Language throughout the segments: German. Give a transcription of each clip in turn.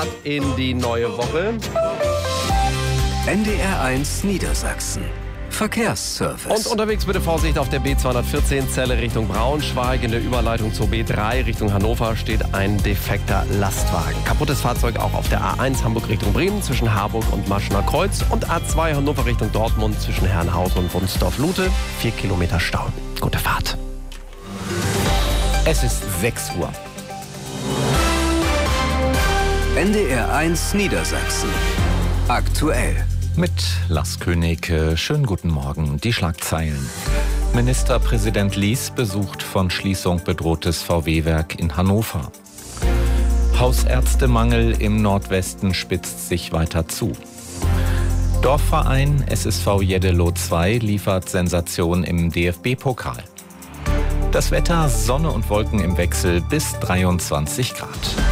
Start in die neue Woche. NDR1 Niedersachsen. Verkehrsservice. Und unterwegs bitte Vorsicht auf der B214 Celle Richtung Braunschweig. In der Überleitung zur B3 Richtung Hannover steht ein defekter Lastwagen. Kaputtes Fahrzeug auch auf der A1 Hamburg Richtung Bremen zwischen Harburg und Maschener Kreuz. Und A2 Hannover Richtung Dortmund zwischen Herrenhaus und Wunsdorf-Lute. 4 Kilometer Stau. Gute Fahrt. Es ist 6 Uhr. NDR1 Niedersachsen. Aktuell. Mit Lars König, schönen guten Morgen. Die Schlagzeilen. Ministerpräsident Lies besucht von Schließung bedrohtes VW-Werk in Hannover. Hausärztemangel im Nordwesten spitzt sich weiter zu. Dorfverein SSV Jeddelo 2 liefert Sensation im DFB-Pokal. Das Wetter, Sonne und Wolken im Wechsel bis 23 Grad.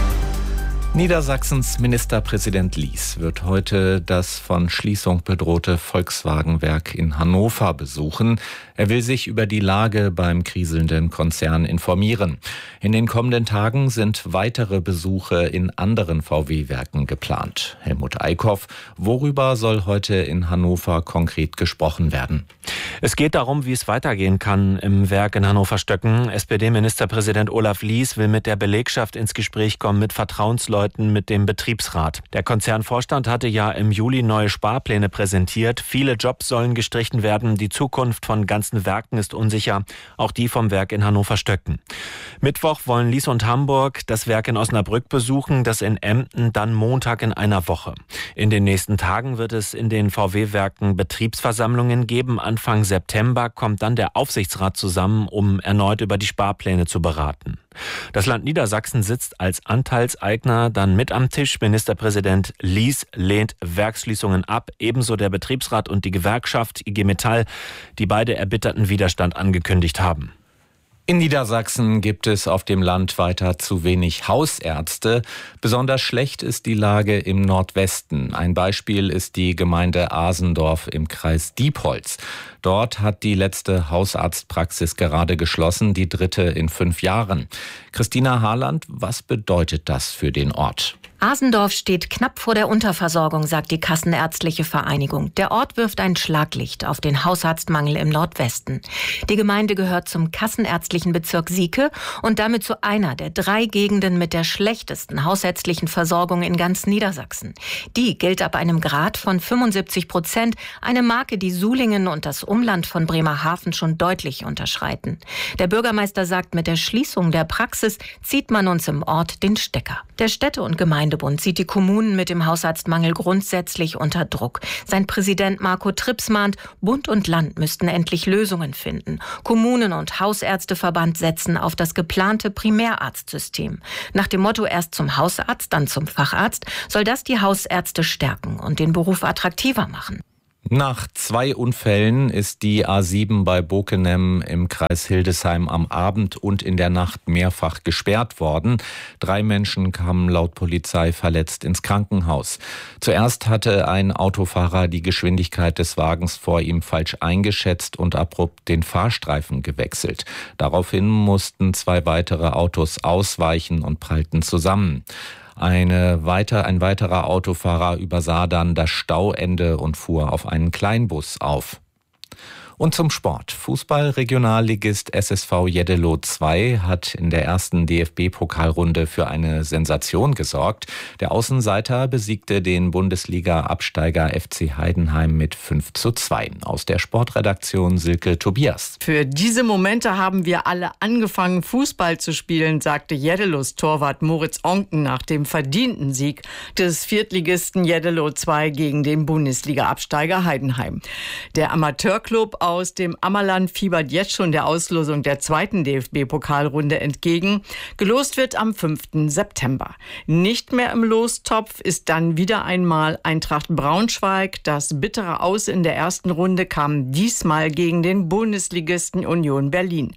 Niedersachsens Ministerpräsident Lies wird heute das von Schließung bedrohte Volkswagen-Werk in Hannover besuchen. Er will sich über die Lage beim kriselnden Konzern informieren. In den kommenden Tagen sind weitere Besuche in anderen VW-Werken geplant. Helmut Eickhoff, worüber soll heute in Hannover konkret gesprochen werden? Es geht darum, wie es weitergehen kann im Werk in Hannover-Stöcken. SPD-Ministerpräsident Olaf Lies will mit der Belegschaft ins Gespräch kommen, mit Vertrauensleuten, mit dem Betriebsrat. Der Konzernvorstand hatte ja im Juli neue Sparpläne präsentiert. Viele Jobs sollen gestrichen werden. Die Zukunft von ganzen Werken ist unsicher. Auch die vom Werk in Hannover-Stöcken. Mittwoch wollen Lies und Hamburg das Werk in Osnabrück besuchen, das in Emden dann Montag in einer Woche. In den nächsten Tagen wird es in den VW-Werken Betriebsversammlungen geben. Anfang September kommt dann der Aufsichtsrat zusammen, um erneut über die Sparpläne zu beraten. Das Land Niedersachsen sitzt als Anteilseigner dann mit am Tisch. Ministerpräsident Lies lehnt Werksschließungen ab, ebenso der Betriebsrat und die Gewerkschaft IG Metall, die beide erbitterten Widerstand angekündigt haben. In Niedersachsen gibt es auf dem Land weiter zu wenig Hausärzte. Besonders schlecht ist die Lage im Nordwesten. Ein Beispiel ist die Gemeinde Asendorf im Kreis Diepholz. Dort hat die letzte Hausarztpraxis gerade geschlossen, die dritte in 5 Jahren. Christina Harland, was bedeutet das für den Ort? Asendorf steht knapp vor der Unterversorgung, sagt die Kassenärztliche Vereinigung. Der Ort wirft ein Schlaglicht auf den Hausarztmangel im Nordwesten. Die Gemeinde gehört zum kassenärztlichen Bezirk Sieke und damit zu einer der 3 Gegenden mit der schlechtesten hausärztlichen Versorgung in ganz Niedersachsen. Die gilt ab einem Grad von 75%, eine Marke, die Sulingen und das Umland von Bremerhaven schon deutlich unterschreiten. Der Bürgermeister sagt, mit der Schließung der Praxis zieht man uns im Ort den Stecker. Der Städte- und Gemeindebund sieht die Kommunen mit dem Hausarztmangel grundsätzlich unter Druck. Sein Präsident Marco Trips mahnt, Bund und Land müssten endlich Lösungen finden. Kommunen und Hausärzteverband setzen auf das geplante Primärarztsystem. Nach dem Motto erst zum Hausarzt, dann zum Facharzt, soll das die Hausärzte stärken und den Beruf attraktiver machen. Nach 2 Unfällen ist die A7 bei Bockenem im Kreis Hildesheim am Abend und in der Nacht mehrfach gesperrt worden. 3 Menschen kamen laut Polizei verletzt ins Krankenhaus. Zuerst hatte ein Autofahrer die Geschwindigkeit des Wagens vor ihm falsch eingeschätzt und abrupt den Fahrstreifen gewechselt. Daraufhin mussten 2 weitere Autos ausweichen und prallten zusammen. Ein weiterer Autofahrer übersah dann das Stauende und fuhr auf einen Kleinbus auf. Und zum Sport. Fußball-Regionalligist SSV Jeddelo 2 hat in der ersten DFB-Pokalrunde für eine Sensation gesorgt. Der Außenseiter besiegte den Bundesliga-Absteiger FC Heidenheim mit 5:2. Aus der Sportredaktion Silke Tobias. Für diese Momente haben wir alle angefangen, Fußball zu spielen, sagte Jeddelos Torwart Moritz Onken nach dem verdienten Sieg des Viertligisten Jeddelo 2 gegen den Bundesliga-Absteiger Heidenheim. Der Amateurclub aus dem Ammerland fiebert jetzt schon der Auslosung der 2. DFB-Pokalrunde entgegen. Gelost wird am 5. September. Nicht mehr im Lostopf ist dann wieder einmal Eintracht Braunschweig. Das bittere Aus in der ersten Runde kam diesmal gegen den Bundesligisten Union Berlin.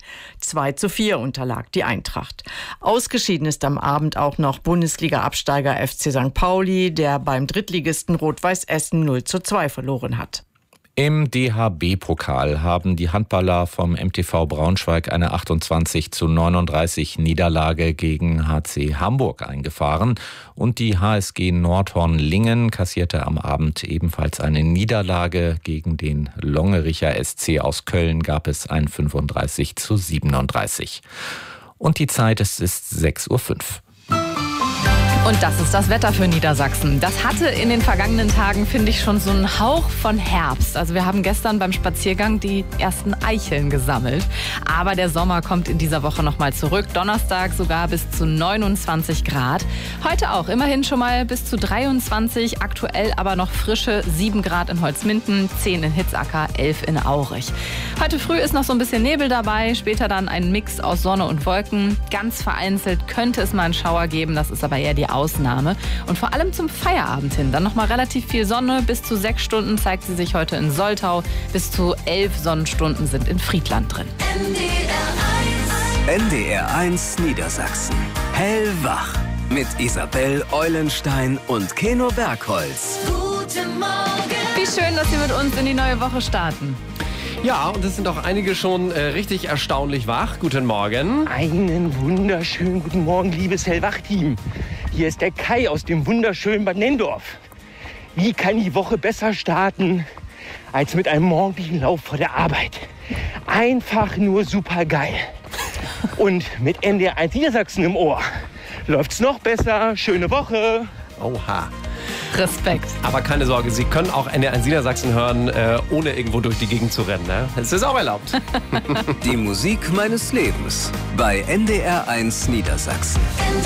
2:4 unterlag die Eintracht. Ausgeschieden ist am Abend auch noch Bundesliga-Absteiger FC St. Pauli, der beim Drittligisten Rot-Weiß Essen 0:2 verloren hat. Im DHB-Pokal haben die Handballer vom MTV Braunschweig eine 28:39 Niederlage gegen HC Hamburg eingefahren. Und die HSG Nordhorn-Lingen kassierte am Abend ebenfalls eine Niederlage. Gegen den Longericher SC aus Köln gab es ein 35:37. Und die Zeit, es ist 6:05 Uhr. Und das ist das Wetter für Niedersachsen. Das hatte in den vergangenen Tagen, finde ich, schon so einen Hauch von Herbst. Also wir haben gestern beim Spaziergang die ersten Eicheln gesammelt. Aber der Sommer kommt in dieser Woche nochmal zurück. Donnerstag sogar bis zu 29 Grad. Heute auch immerhin schon mal bis zu 23. Aktuell aber noch frische 7 Grad in Holzminden, 10 in Hitzacker, 11 in Aurich. Heute früh ist noch so ein bisschen Nebel dabei. Später dann ein Mix aus Sonne und Wolken. Ganz vereinzelt könnte es mal einen Schauer geben. Das ist aber eher die Ausnahme. Und vor allem zum Feierabend hin. Dann nochmal relativ viel Sonne. Bis zu 6 Stunden zeigt sie sich heute in Soltau. Bis zu 11 Sonnenstunden sind in Friedland drin. NDR1 Niedersachsen. Hellwach. Mit Isabel Eulenstein und Keno Bergholz. Guten Morgen. Wie schön, dass Sie mit uns in die neue Woche starten. Ja, und es sind auch einige schon richtig erstaunlich wach. Guten Morgen. Einen wunderschönen guten Morgen, liebes Hellwach-Team. Hier ist der Kai aus dem wunderschönen Bad Nenndorf. Wie kann die Woche besser starten als mit einem morgendlichen Lauf vor der Arbeit? Einfach nur super geil. Und mit NDR1 Niedersachsen im Ohr läuft's noch besser. Schöne Woche. Oha. Respekt. Aber keine Sorge, Sie können auch NDR1 Niedersachsen hören, ohne irgendwo durch die Gegend zu rennen. Ne? Es ist auch erlaubt. Die Musik meines Lebens bei NDR1 Niedersachsen.